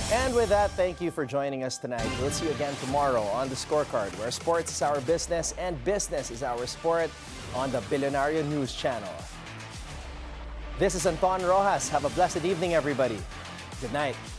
And with that, thank you for joining us tonight. We'll see you again tomorrow on The Scorecard, where sports is our business and business is our sport on the Billionario News Channel. This is Anton Rojas. Have a blessed evening, everybody. Good night.